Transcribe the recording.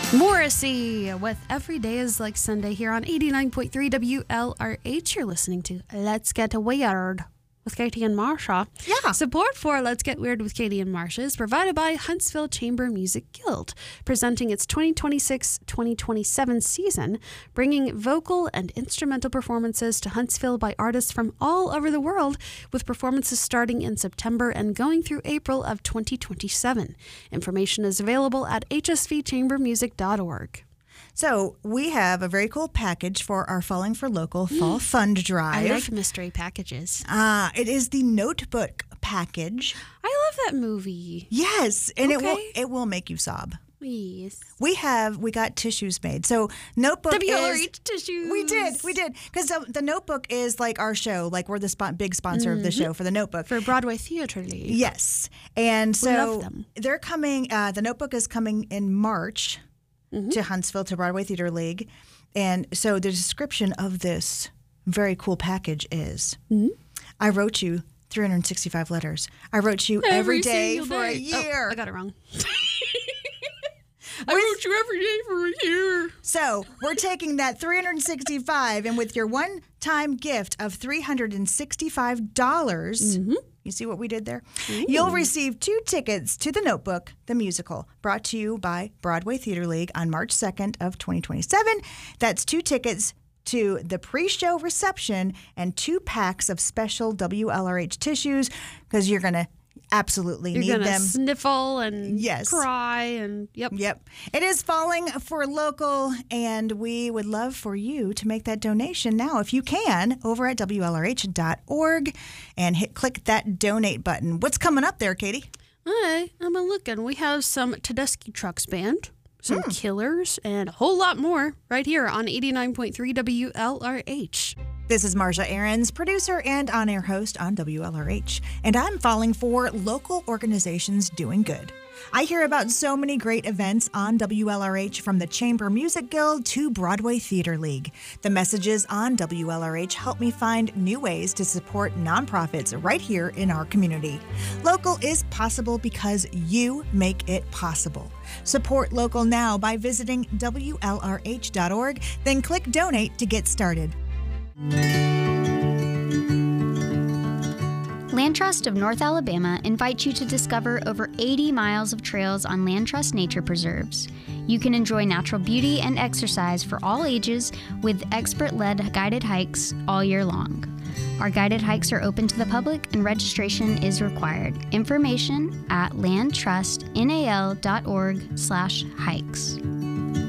Morrissey with Every Day is Like Sunday here on 89.3 WLRH. You're listening to Let's Get Weird with Katie and Marsha. Yeah. Support for Let's Get Weird with Katie and Marsha is provided by Huntsville Chamber Music Guild, presenting its 2026-2027 season, bringing vocal and instrumental performances to Huntsville by artists from all over the world, with performances starting in September and going through April of 2027. Information is available at hsvchambermusic.org. So we have a very cool package for our Falling for Local Fall Fund Drive. I like mystery packages. It is the Notebook package. I love that movie. Yes, and Okay. it will make you sob. Yes. We got tissues made. So Notebook WLRH tissues. We did. Because the Notebook is like our show. Like we're the big sponsor of the show for the Notebook. For Broadway Theater League. Yes. And so love them. they're coming, the Notebook is coming in March to Huntsville, to Broadway Theater League. And so the description of this very cool package is, I wrote you 365 letters. I wrote you every day single for a day. year. Oh, I got it wrong. I wrote you every day for a year. So we're taking that 365, and with your one-time gift of $365, you see what we did there? You'll receive 2 tickets to The Notebook, the musical, brought to you by Broadway Theater League on March 2nd of 2027. That's 2 tickets to the pre-show reception and 2 packs of special WLRH tissues, because you're going to absolutely You're need gonna them. sniffle and Yes. cry and yep. It is Falling for Local, and we would love for you to make that donation now, if you can, over at WLRH.org and click that donate button. What's coming up there, Katie? Hi, I'm a looking. We have some Tedeschi Trucks Band, some Killers, and a whole lot more right here on 89.3 WLRH. This is Marsha Ahrens, producer and on-air host on WLRH, and I'm falling for local organizations doing good. I hear about so many great events on WLRH, from the Chamber Music Guild to Broadway Theater League. The messages on WLRH help me find new ways to support nonprofits right here in our community. Local is possible because you make it possible. Support local now by visiting WLRH.org, then click donate to get started. Land Trust of North Alabama invites you to discover over 80 miles of trails on Land Trust Nature Preserves. You can enjoy natural beauty and exercise for all ages with expert-led guided hikes all year long. Our guided hikes are open to the public and registration is required. Information at landtrustnal.org/hikes.